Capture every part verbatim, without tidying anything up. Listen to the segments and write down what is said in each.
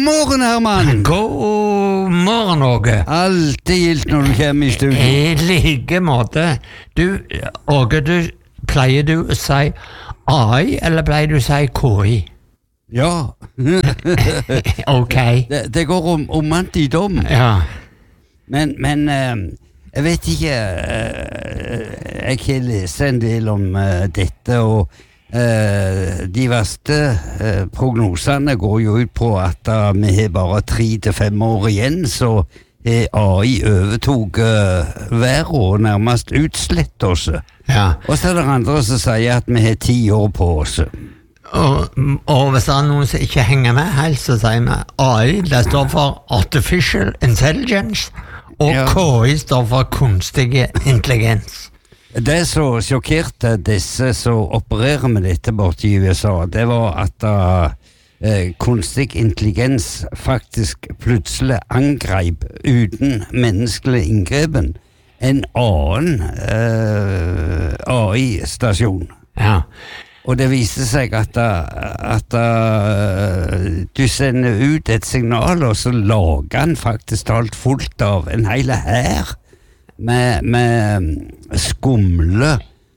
morgen, Herman! God morgen, Åge. Alltid gildt når du kommer i studio. I like måte. Du, Åge, du, pleier du å si A I, eller pleier du å si K I? Ja. Ok. Det, det går om, om antidom. Ja. Men, men eh, jeg vet ikke, eh, jeg har lest en del om eh, dette, og eh, de verste eh, prognosene går jo ut på at uh, vi har bare tre til fem år igjen, så er A I overtog uh, været og nærmest utslett oss. Ja. Og så er det andre som sier at vi har ti år på oss. Og, og hvis det er noen som ikke henger med helt, så sier vi A I, det står for Artificial Intelligence, og Ja. K I står for kunstig intelligens. Det som sjokkerte disse som opererer med dette borte i U S A, det var at uh, eh, kunstig intelligens faktisk plutselig angreip uten menneskelig inngrepen en annen uh, A I-stasjon. Ja. Og det viste seg at, at uh, du sender ut et signal, og så lager han faktisk alt fullt av en hel hær med, med skumle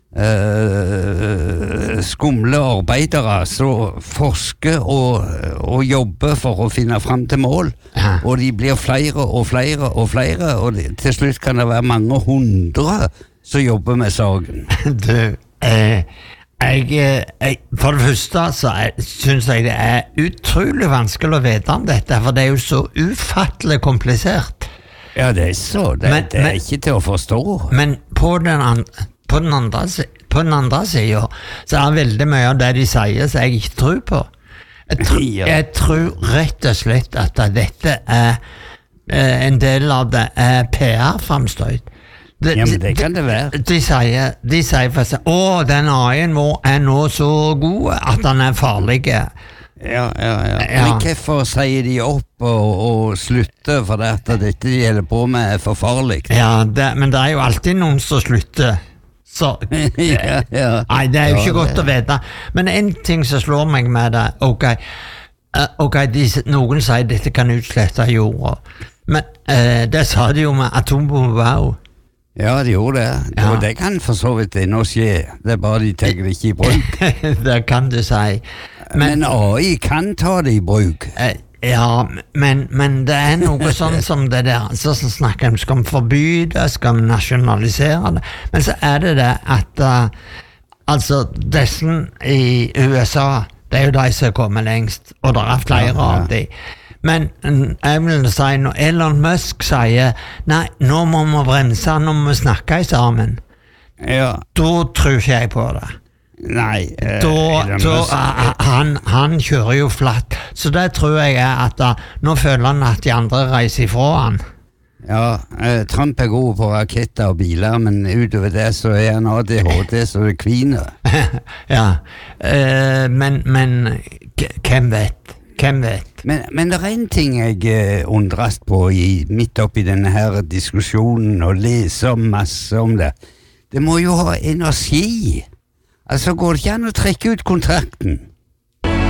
uh, skumle arbeidere som forsker og, og jobber for å finne fram til mål. Ja. Og de blir flere og flere og flere, og det, til slutt kan det være mange hundre som jobber med saken. Du, eh, jeg, jeg, for det første så synes jeg det er utrolig vanskelig å vite om dette, for det er jo så ufattelig komplisert. Ja, det er så. Det, Men- det er men- ikke til å forstå. Men på den, an, på den andre, si- på den andre siden, så er det veldig mye av det de sier som jeg ikke tror på. Jeg, tr Ja. jeg tror rett og slett at dette er eh, en del av det er P R-fremstøyt. Det, Ja, men det kan det være. De, de sier, de sier for seg, å, den A I-en vår er nå så god at den er farlig. Ja, ja, ja. Ja. Men hvorfor sier de opp og, og slutter for det at dette de holder på med er for farlig? Ja, det, men det er jo alltid noen som slutter. Så, ja, ja. nei, det er jo Ja, ikke godt det- å vite. Men en ting som slår meg med det, ok, eh, ok, de, noen sier dette kan utslette jorda, men eh, det sa de jo med atombomber også. Ja, de gjorde det. Ja. Og det kan for så vidt ennå skje. Det er bare de tenker det ikke i bruk. Det kan du si. Men, A I kan ta det i bruk. Eh, Ja, men, men det er noe sånn som det der, så, så snakker de, skal vi forby det, skal vi nasjonalisere det, men så er det det at, uh, altså, disse i U S A, det er jo de som kommer lengst, og det er flere Ja, ja. av de, men mm, jeg vil si, når Elon Musk sier, nei, nå må vi bremse, nå må vi snakke sammen, Ja, da tror ikke jeg på det. nei. eh, Da, Elon da, Musk- uh, han, han kjører jo flatt, så det tror jeg er at uh, nå føler han at de andre reiser ifra han. Ja, eh, Trump er god på raketter og biler, men utover det så er han A D H D så det kviner. Ja, uh, men, men k- hvem vet? Hvem vet? Men, men det er en ting jeg eh, undres på i, midt oppi denne her diskusjonen, og leser masse om det. Det må jo ha energi. Altså, går det ikke an å trekke ut kontrakten?